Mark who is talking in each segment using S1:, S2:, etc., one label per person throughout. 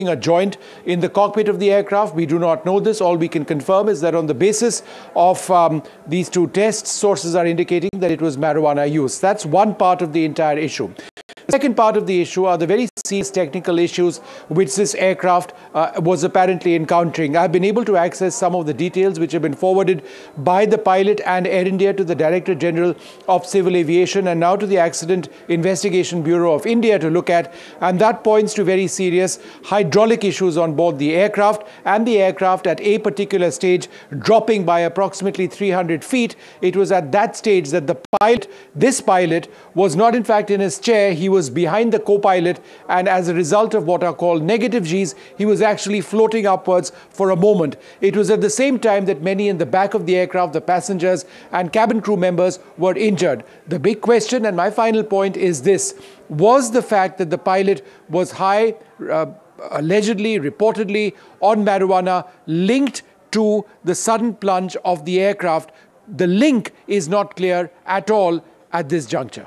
S1: a joint in the cockpit of the aircraft. We do not know this. All we can confirm is that on the basis of these two tests, sources are indicating that it was marijuana use. That's one part of the entire issue. The second part of the issue are the very serious technical issues which this aircraft was apparently encountering. I've been able to access some of the details which have been forwarded by the pilot and Air India to the Director General of Civil Aviation and now to the Accident Investigation Bureau of India to look at, and that points to very serious hydraulic issues on board the aircraft, and the aircraft at a particular stage dropping by approximately 300 feet. It was at that stage that this pilot was not in fact in his chair, he was behind the co-pilot, and as a result of what are called negative Gs, he was actually floating upwards for a moment. It was at the same time that many in the back of the aircraft, the passengers and cabin crew members, were injured. The big question, and my final point, is this: was the fact that the pilot was high, allegedly, reportedly on marijuana, linked to the sudden plunge of the aircraft? The link is not clear at all at this juncture.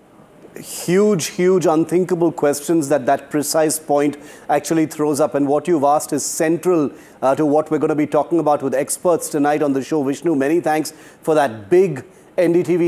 S2: Huge unthinkable questions that precise point actually throws up, and what you've asked is central to what we're going to be talking about with experts tonight on the show. Vishnu, many thanks for that big NDTV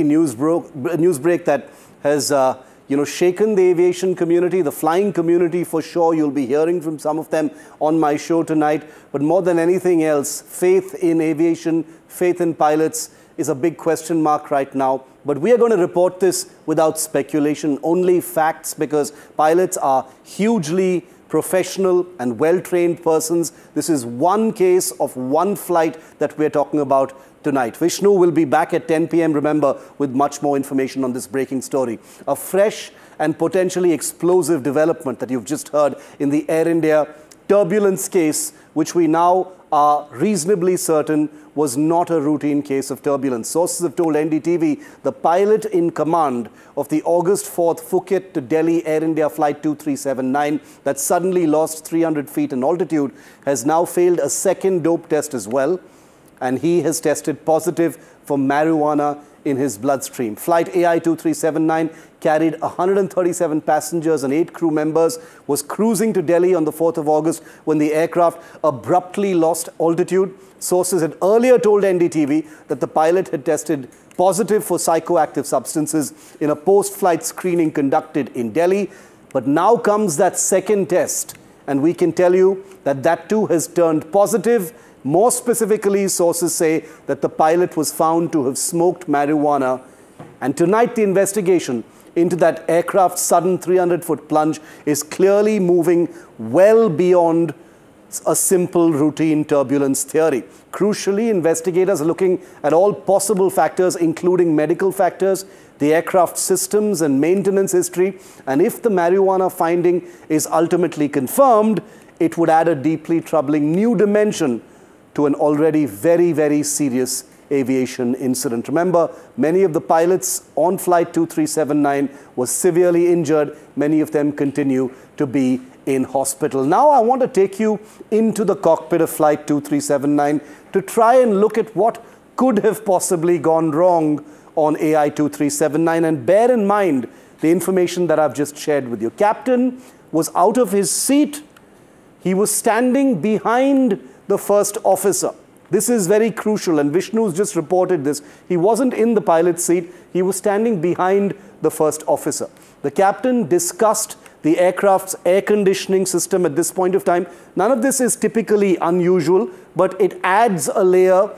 S2: news break that has shaken the aviation community, the flying community for sure. You'll be hearing from some of them on my show tonight. But more than anything else, faith in aviation, faith in pilots is a big question mark right now. But we are going to report this without speculation, only facts, because pilots are hugely professional and well-trained persons. This is one case of one flight that we're talking about tonight. Vishnu will be back at 10 p.m., remember, with much more information on this breaking story. A fresh and potentially explosive development that you've just heard in the Air India turbulence case, which we now are reasonably certain was not a routine case of turbulence. Sources have told NDTV the pilot in command of the August 4th Phuket to Delhi Air India Flight 2379 that suddenly lost 300 feet in altitude has now failed a second dope test as well, and he has tested positive for marijuana in his bloodstream. Flight AI 2379 carried 137 passengers and 8 crew members, was cruising to Delhi on the 4th of August when the aircraft abruptly lost altitude. Sources had earlier told NDTV that the pilot had tested positive for psychoactive substances in a post-flight screening conducted in Delhi. But now comes that second test, and we can tell you that that too has turned positive. More specifically, sources say that the pilot was found to have smoked marijuana. And tonight, the investigation into that aircraft's sudden 300-foot plunge is clearly moving well beyond a simple routine turbulence theory. Crucially, investigators are looking at all possible factors, including medical factors, the aircraft systems and maintenance history. And if the marijuana finding is ultimately confirmed, it would add a deeply troubling new dimension to an already very serious aviation incident. Remember, many of the pilots on Flight 2379 were severely injured. Many of them continue to be in hospital. Now I want to take you into the cockpit of Flight 2379 to try and look at what could have possibly gone wrong on AI 2379, and bear in mind the information that I've just shared with you. Captain was out of his seat. He was standing behind the first officer. This is very crucial, and Vishnu's just reported this. He wasn't in the pilot's seat. He was standing behind the first officer. The captain discussed the aircraft's air conditioning system at this point of time. None of this is typically unusual, but it adds a layer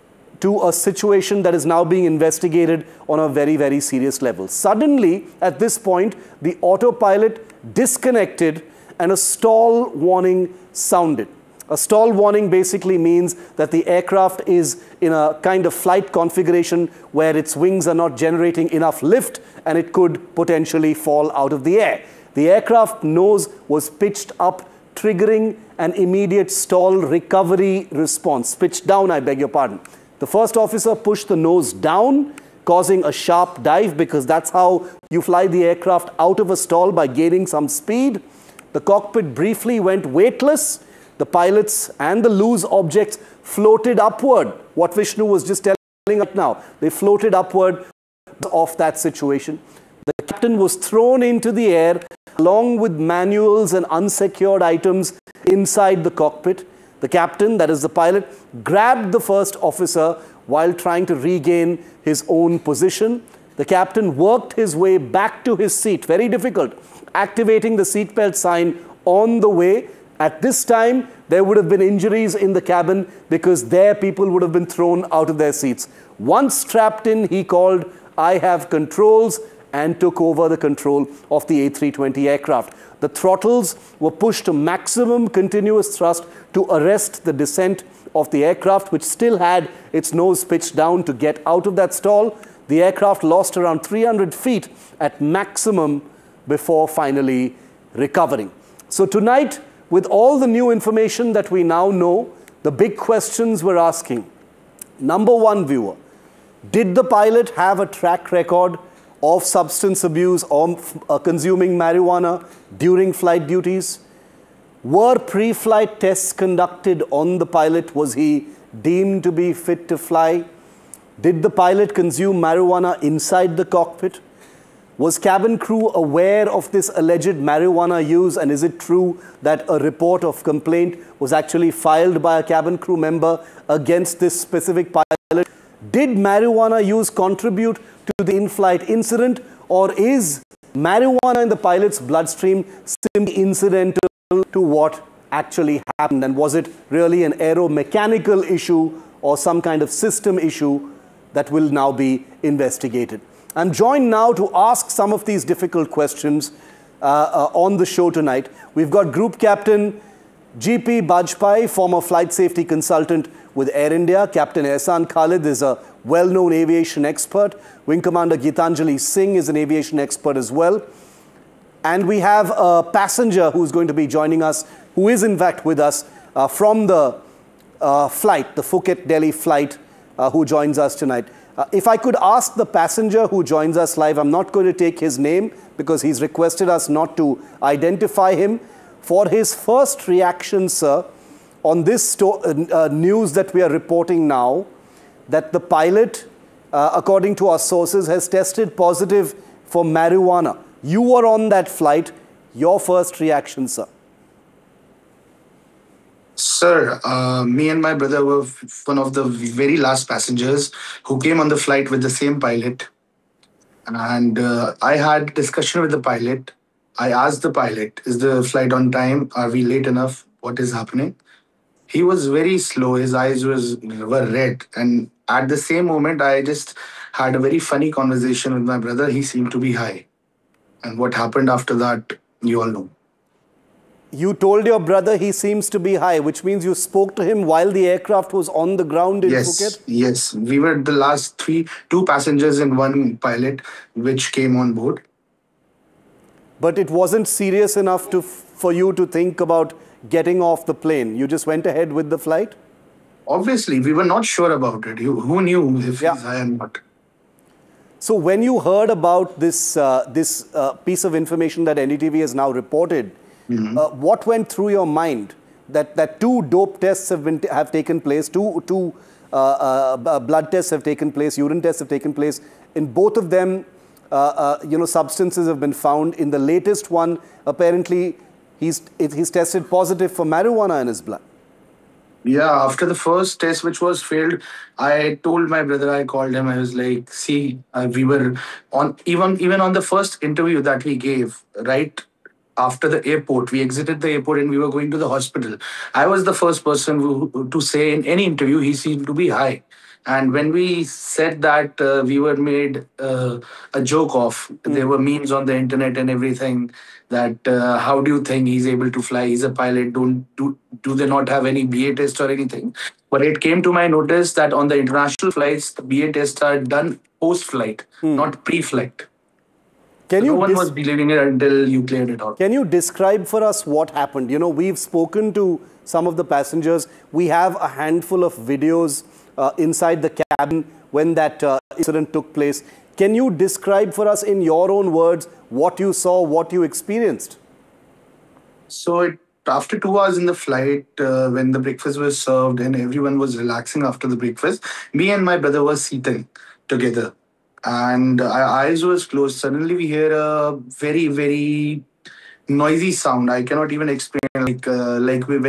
S2: to a situation that is now being investigated on a very serious level. Suddenly, at this point, the autopilot disconnected and a stall warning sounded. A stall warning basically means that the aircraft is in a kind of flight configuration where its wings are not generating enough lift and it could potentially fall out of the air. The aircraft nose was pitched up, triggering an immediate stall recovery response. Pitched down, I beg your pardon. The first officer pushed the nose down, causing a sharp dive, because that's how you fly the aircraft out of a stall, by gaining some speed. The cockpit briefly went weightless. The pilots and the loose objects floated upward. What Vishnu was just telling us now. They floated upward of that situation. The captain was thrown into the air along with manuals and unsecured items inside the cockpit. The captain, that is the pilot, grabbed the first officer while trying to regain his own position. The captain worked his way back to his seat, very difficult, activating the seatbelt sign on the way. At this time, there would have been injuries in the cabin because there people would have been thrown out of their seats. Once strapped in, he called, "I have controls," and took over the control of the A320 aircraft. The throttles were pushed to maximum continuous thrust to arrest the descent of the aircraft, which still had its nose pitched down to get out of that stall. The aircraft lost around 300 feet at maximum before finally recovering. So tonight, with all the new information that we now know, the big questions we're asking. Number one, viewer, did the pilot have a track record of substance abuse or consuming marijuana during flight duties? Were pre-flight tests conducted on the pilot? Was he deemed to be fit to fly? Did the pilot consume marijuana inside the cockpit? Was cabin crew aware of this alleged marijuana use? And is it true that a report of complaint was actually filed by a cabin crew member against this specific pilot? Did marijuana use contribute to the in-flight incident, or is marijuana in the pilot's bloodstream simply incidental to what actually happened? And was it really an aeromechanical issue or some kind of system issue that will now be investigated? I'm joined now to ask some of these difficult questions on the show tonight. We've got Group Captain GP Bajpai, former flight safety consultant with Air India. Captain Ehsan Khalid is a well-known aviation expert. Wing Commander Gitanjali Singh is an aviation expert as well. And we have a passenger who's going to be joining us, who is in fact with us from the flight, the Phuket-Delhi flight, who joins us tonight. If I could ask the passenger who joins us live, I'm not going to take his name because he's requested us not to identify him, for his first reaction, sir, on this news that we are reporting now, that the pilot, according to our sources, has tested positive for marijuana. You were on that flight. Your first reaction, sir?
S3: Sir, me and my brother were one of the very last passengers who came on the flight with the same pilot. And I had discussion with the pilot. I asked the pilot, is the flight on time? Are we late enough? What is happening? He was very slow. His eyes were red. And at the same moment, I just had a very funny conversation with my brother. He seemed to be high. And what happened after that, you all know.
S2: You told your brother he seems to be high, which means you spoke to him while the aircraft was on the ground in Phuket?
S3: Yes. We were the last two passengers and one pilot which came on board.
S2: But it wasn't serious enough for you to think about getting off the plane. You just went ahead with the flight?
S3: Obviously, we were not sure about it. Who knew if he's high or not?
S2: So when you heard about this piece of information that NDTV has now reported, what went through your mind? That two dope tests have taken place, two blood tests have taken place, urine tests have taken place. In both of them, substances have been found. In the latest one, apparently, he's tested positive for marijuana in his blood.
S3: Yeah, after the first test, which was failed, I told my brother, I called him, I was like, see, we were on, even on the first interview that we gave, right after the airport, we exited the airport and we were going to the hospital. I was the first person to say in any interview, he seemed to be high. And when we said that, we were made a joke of. There were memes on the internet and everything that how do you think he's able to fly? He's a pilot. Do they not have any BA test or anything? But it came to my notice that on the international flights, the BA tests are done post-flight, not pre-flight. No one was believing it until you cleared it out.
S2: Can you describe for us what happened? You know, we've spoken to some of the passengers. We have a handful of videos inside the cabin when that incident took place. Can you describe for us in your own words what you saw, what you experienced?
S3: So after 2 hours in the flight, when the breakfast was served and everyone was relaxing after the breakfast, me and my brother were sitting together. And our eyes was closed. Suddenly we hear a very, very noisy sound. I cannot even explain like we